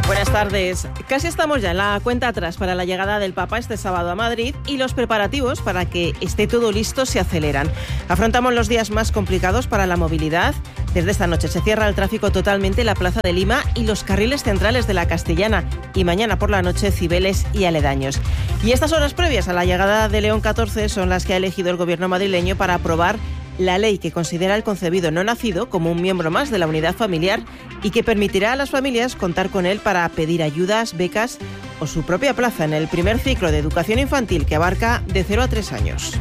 Buenas tardes. Casi estamos ya en la cuenta atrás para la llegada del Papa este sábado a Madrid y los preparativos para que esté todo listo se aceleran. Afrontamos los días más complicados para la movilidad. Desde esta noche se cierra el tráfico totalmente la Plaza de Lima y los carriles centrales de la Castellana, y mañana por la noche Cibeles y aledaños. Y estas horas previas a la llegada de León XIV son las que ha elegido el gobierno madrileño para aprobar la ley que considera al concebido no nacido como un miembro más de la unidad familiar y que permitirá a las familias contar con él para pedir ayudas, becas o su propia plaza en el primer ciclo de educación infantil que abarca de 0 a 3 años.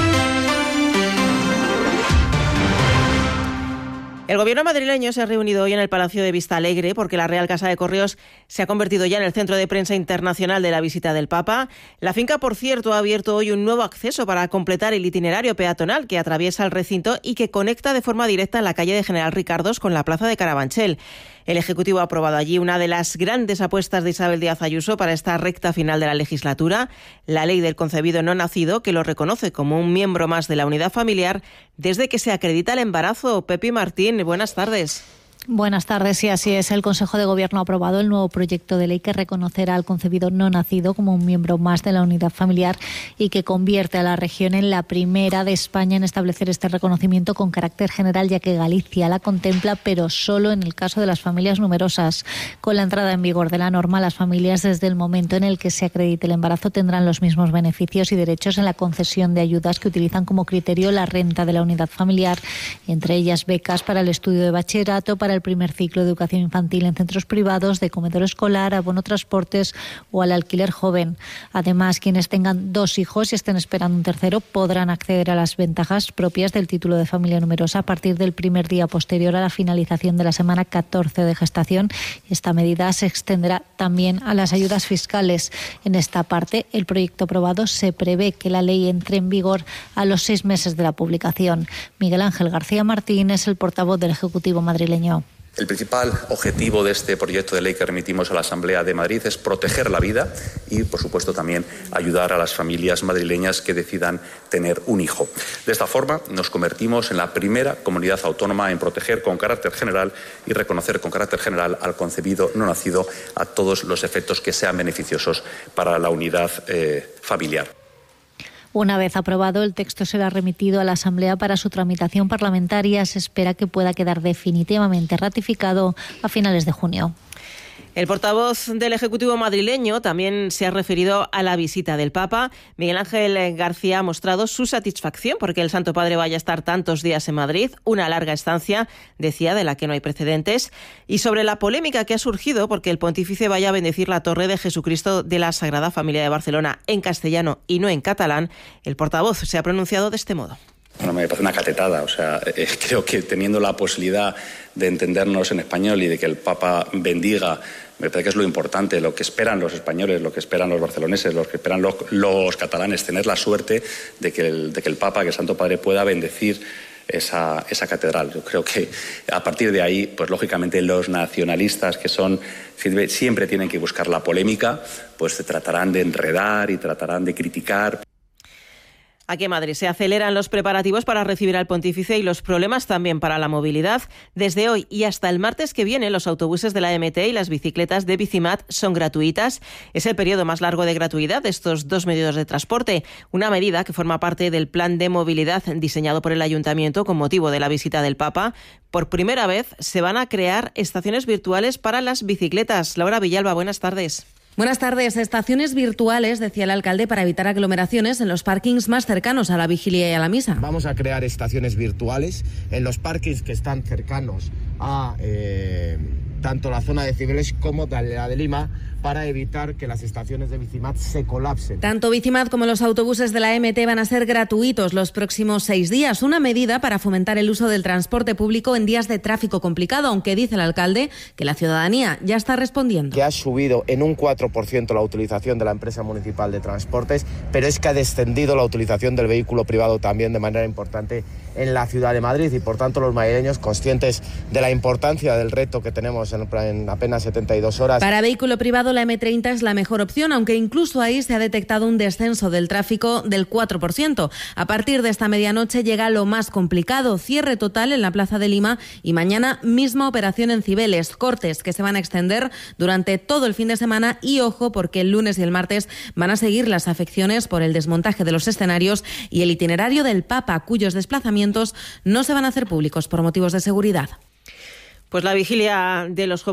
El gobierno madrileño se ha reunido hoy en el Palacio de Vistalegre porque la Real Casa de Correos se ha convertido ya en el centro de prensa internacional de la visita del Papa. La finca, por cierto, ha abierto hoy un nuevo acceso para completar el itinerario peatonal que atraviesa el recinto y que conecta de forma directa la calle de General Ricardos con la plaza de Carabanchel. El Ejecutivo ha aprobado allí una de las grandes apuestas de Isabel Díaz Ayuso para esta recta final de la legislatura, la ley del concebido no nacido, que lo reconoce como un miembro más de la unidad familiar desde que se acredita el embarazo. Pepi Martín, buenas tardes. Buenas tardes, sí, así es. El Consejo de Gobierno ha aprobado el nuevo proyecto de ley que reconocerá al concebido no nacido como un miembro más de la unidad familiar y que convierte a la región en la primera de España en establecer este reconocimiento con carácter general, ya que Galicia la contempla, pero solo en el caso de las familias numerosas. Con la entrada en vigor de la norma, las familias desde el momento en el que se acredite el embarazo tendrán los mismos beneficios y derechos en la concesión de ayudas que utilizan como criterio la renta de la unidad familiar, entre ellas becas para el estudio de bachillerato, para el primer ciclo de educación infantil en centros privados, de comedor escolar, abono transportes o al alquiler joven. Además, quienes tengan 2 hijos y estén esperando un tercero podrán acceder a las ventajas propias del título de familia numerosa a partir del primer día posterior a la finalización de la semana 14 de gestación. Esta medida se extenderá también a las ayudas fiscales. En esta parte, el proyecto aprobado se prevé que la ley entre en vigor a los 6 meses de la publicación. Miguel Ángel García Martín es el portavoz del Ejecutivo madrileño. El principal objetivo de este proyecto de ley que remitimos a la Asamblea de Madrid es proteger la vida y, por supuesto, también ayudar a las familias madrileñas que decidan tener un hijo. De esta forma, nos convertimos en la primera comunidad autónoma en proteger con carácter general y reconocer con carácter general al concebido no nacido a todos los efectos que sean beneficiosos para la unidad familiar. Una vez aprobado, el texto será remitido a la Asamblea para su tramitación parlamentaria. Se espera que pueda quedar definitivamente ratificado a finales de junio. El portavoz del Ejecutivo madrileño también se ha referido a la visita del Papa. Miguel Ángel García ha mostrado su satisfacción porque el Santo Padre vaya a estar tantos días en Madrid, una larga estancia, decía, de la que no hay precedentes, y sobre la polémica que ha surgido porque el pontífice vaya a bendecir la Torre de Jesucristo de la Sagrada Familia de Barcelona en castellano y no en catalán. El portavoz se ha pronunciado de este modo. Bueno, me parece una catetada, creo que teniendo la posibilidad de entendernos en español y de que el Papa bendiga, me parece que es lo importante, lo que esperan los españoles, lo que esperan los barceloneses, lo que esperan los catalanes, tener la suerte de que el Papa, que el Santo Padre pueda bendecir esa catedral. Yo creo que a partir de ahí, pues lógicamente los nacionalistas que son siempre tienen que buscar la polémica, pues se tratarán de enredar y tratarán de criticar. Aquí en Madrid se aceleran los preparativos para recibir al pontífice y los problemas también para la movilidad. Desde hoy y hasta el martes que viene, los autobuses de la MT y las bicicletas de Bicimat son gratuitas. Es el periodo más largo de gratuidad de estos 2 medios de transporte, una medida que forma parte del plan de movilidad diseñado por el Ayuntamiento con motivo de la visita del Papa. Por primera vez se van a crear estaciones virtuales para las bicicletas. Laura Villalba, buenas tardes. Buenas tardes. Estaciones virtuales, decía el alcalde, para evitar aglomeraciones en los parkings más cercanos a la vigilia y a la misa. Vamos a crear estaciones virtuales en los parkings que están cercanos a tanto la zona de Cibeles como la de Lima, para evitar que las estaciones de Bicimat se colapsen. Tanto Bicimat como los autobuses de la MT van a ser gratuitos los próximos 6 días, una medida para fomentar el uso del transporte público en días de tráfico complicado, aunque dice el alcalde que la ciudadanía ya está respondiendo. Que ha subido en un 4% la utilización de la empresa municipal de transportes, pero es que ha descendido la utilización del vehículo privado también de manera importante en la ciudad de Madrid y, por tanto, los madrileños, conscientes de la importancia del reto que tenemos en apenas 72 horas. Para vehículo privado lado, la M30 es la mejor opción, aunque incluso ahí se ha detectado un descenso del tráfico del 4%. A partir de esta medianoche llega lo más complicado, cierre total en la Plaza de Lima y mañana misma operación en Cibeles, cortes que se van a extender durante todo el fin de semana y ojo porque el lunes y el martes van a seguir las afecciones por el desmontaje de los escenarios y el itinerario del Papa, cuyos desplazamientos no se van a hacer públicos por motivos de seguridad. Pues la vigilia de los